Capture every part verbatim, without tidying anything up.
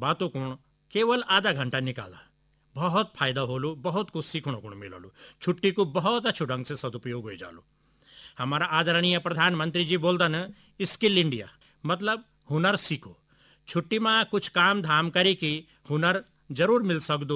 बातों कुण केवल आधा घंटा निकाला, बहुत फायदा होलो, बहुत कुछ सीखने को मिललो। छुट्टी को बहुत अच्छे ढंग से सदुपयोग हो जालो। हमारा आदरणीय प्रधानमंत्री जी बोलता न, स्किल इंडिया मतलब हुनर सीखो। छुट्टी में कुछ काम धाम करे कि हुनर जरूर मिल सकदो।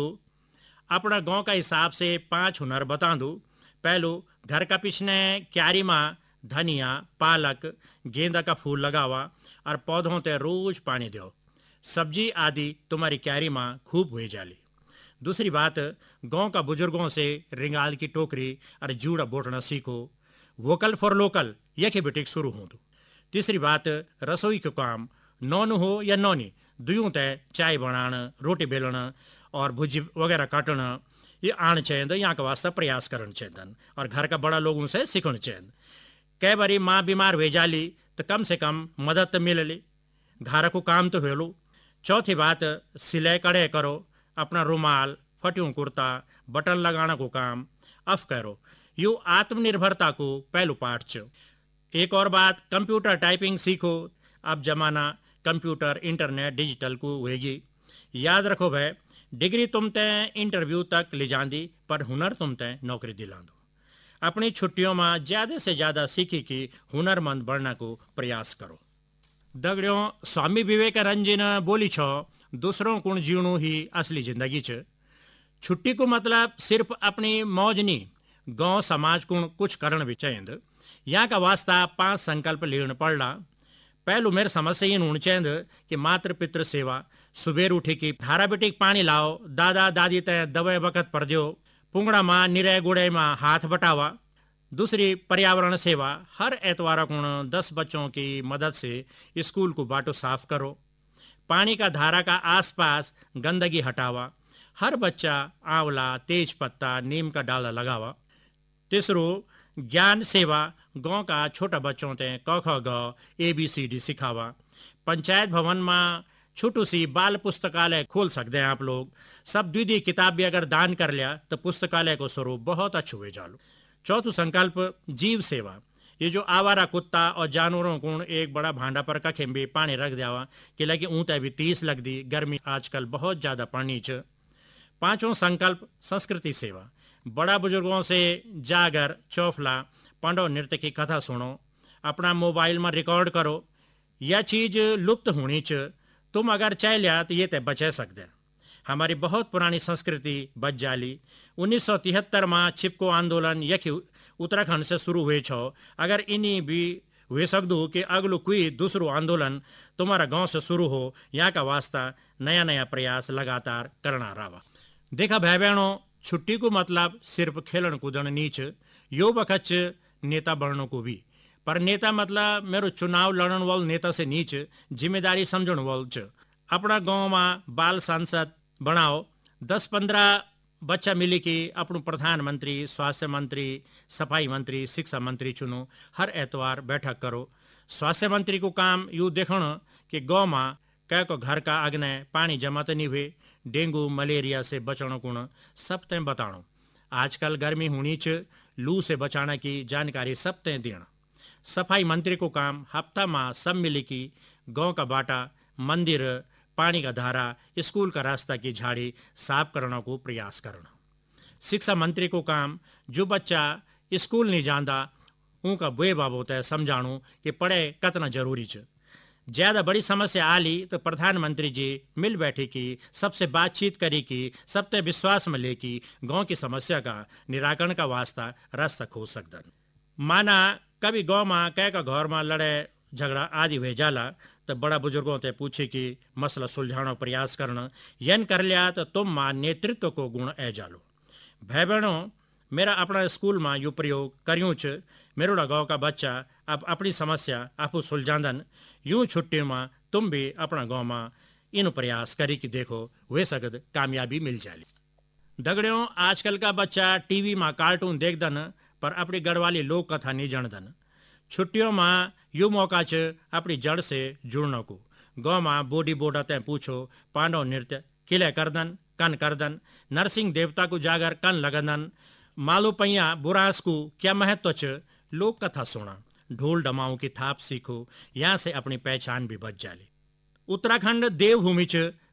अपना गांव का हिसाब से पांच हुनर बता दो। पहलो, घर का पिछने क्यारी में धनिया, पालक, गेंदा का फूल लगावा और पौधों ते रोज पानी दो। सब्जी आदि तुम्हारी क्यारी में खूब हुई जाली। दूसरी बात, गांव का बुजुर्गों से रिंगाल की टोकरी और जूड़ा बोटना सीखो। वोकल फॉर लोकल यह बेटिक शुरू हो दो। तीसरी बात, रसोई का काम नौन हो या नौनी दुयों तय चाय बनाना, रोटी बेलना और भुजी वगैरह काटना ये आन चाहिए, यहाँ का वास्ता प्रयास करना चाहिए और घर का बड़ा लोगों से सीखना चाहिए। कई बारी माँ बीमार हो जाली तो कम से कम मदद तो मिले ली, घर को काम तो हो लो। चौथी बात, सिलाई कड़े करो, अपना रुमाल, फटियों कुर्ता, बटन लगाना को काम अफ करो। यो आत्मनिर्भरता को पहलू पाठ छ। एक और बात, कंप्यूटर टाइपिंग सीखो। अब जमाना कंप्यूटर, इंटरनेट, डिजिटल को होगी। याद रखो भाई, डिग्री तुम ते इंटरव्यू तक ले जांदी, पर हुनर तुम ते नौकरी दिला दो। अपनी छुट्टियों में ज्यादा से ज्यादा सीखी कि हुनरमंद बनने को प्रयास करो। दगड़ियों, स्वामी विवेकानंद जी ने बोली छो, दूसरों कुण जीणु ही असली जिंदगी छ। छुट्टी को मतलब सिर्फ अपनी मौज नहीं, गांव समाज कुण कुछ करण भी चाहिए। यहाँ का वास्ता पांच संकल्प लेना पड़ला। पहलू मेरे समझ से ये होना चाहिए कि मातृ पितृ सेवा, सुबेर उठी की धारा बेटी पानी लाओ, दादा दादी तय दवाई वक़्त पर दो, पुंगड़ा माँ निरे गुड़े माँ हाथ बटावा। दूसरी, पर्यावरण सेवा, हर एतवार को दस बच्चों की मदद से स्कूल को बाटो साफ करो। पानी का धारा का आसपास गंदगी हटावा। हर बच्चा आंवला, तेज पत्ता, नीम का डाला लगावा। तीसरो, ज्ञान सेवा, गांव का छोटा बच्चों ते क ख ग A B C D सिखावा। Panchayat भवन में छोटू सी बाल पुस्तकालय खोल सकते हैं आप लोग। सब दीदी किताब भी अगर दान कर लिया तो पुस्तकालय को स्वरूप बहुत अच्छो हो जालो। चौथो संकल्प, जीव सेवा। ये जो आवारा कुत्ता और जानवरों को एक बड़ा भांडा पर कखे भी पानी रख दिया कि लगे ऊँते भी तीस लग दी, गर्मी आजकल बहुत ज्यादा पड़नी च। पांचों संकल्प, संस्कृति सेवा। बड़ा बुजुर्गों से जागर, चौफला, पांडव नृत्य की कथा सुनो, अपना मोबाइल में रिकॉर्ड करो। यह चीज लुप्त होनी च, तुम अगर चाह लिया तो ये ते बचा सकते। हमारी बहुत पुरानी संस्कृति बच जाली। उन्नीस सौ तिहत्तर में छिपको आंदोलन यखी उत्तराखंड से शुरू हुए छो। अगर इन्हीं भी हुए सकदू कि अगलो कोई दूसरो आंदोलन तुम्हारा गांव से शुरू हो, यहाँ का वास्ता नया नया प्रयास लगातार करना रहा। देखा भाई बहनों, छुट्टी को मतलब सिर्फ खेलन कूदन नीच, यो बखत नेता बनने को भी। पर नेता मतलब मेरो चुनाव लड़न वाल नेता से नीच जिम्मेदारी समझण वाल च। अपना गांव में बाल सांसद बनाओ। दस पंद्रह बच्चा मिली कि अपनु प्रधानमंत्री, स्वास्थ्य मंत्री, सफाई मंत्री, शिक्षा मंत्री चुनो। हर एतवार बैठक करो। स्वास्थ्य मंत्री को काम यू देखना कि गांव में कै को घर का अग्ने पानी जमा तो नहीं हुए, डेंगू मलेरिया से बचना गुण सब तय बताणो। आजकल गर्मी होनी च, लू से बचाने की जानकारी सब तय देना। सफाई मंत्री को काम हफ्ता में सब मिली कि गांव का बाटा, मंदिर, पानी का धारा, स्कूल का रास्ता की झाड़ी साफ करने को प्रयास करना। शिक्षा मंत्री को काम जो बच्चा स्कूल नहीं जाता उनका बुए बाबू तय समझाणु कि पढ़े कतना जरूरी च। ज्यादा बड़ी समस्या आली तो प्रधानमंत्री जी मिल बैठी की सबसे बातचीत करी कि सबते विश्वास में ले कि गांव की समस्या का निराकरण का वास्ता रास्ता खोज सकदन। माना कभी गांव में कै का घर में लड़े झगड़ा आदि हुए जाला तो बड़ा बुजुर्गों ते पूछे कि मसला सुलझाना प्रयास करना। यन कर लिया तो तुम मां नेतृत्व को गुण ए जालो। भाई बहनों, मेरा अपना स्कूल में यू प्रयोग करियो च। मेरोड़ा गांव का बच्चा अब अपनी समस्या आपू सुलझांदन। यूं छुट्टी में तुम भी अपना गांव में इन प्रयास करी कि देखो वे सकद कामयाबी मिल जाली। दगड़ियों, आजकल का बच्चा टीवी में कार्टून देखदन पर अपनी गढ़वाली लोक कथा नहीं जानदन। छुट्टियों में यू मौका च अपनी जड़ से जुड़ने को। गांव में बोडी बोडा तय पूछो, पांडव नृत्य किले करदन, कन करदन, नरसिंह देवता को जागर कन लगदन, मालू पैया बुरास को क्या महत्व च, लोक कथा सुना, ढोल डमाओं की थाप सीखो। यहाँ से अपनी पहचान भी बच जाली। उत्तराखंड देवभूमि च,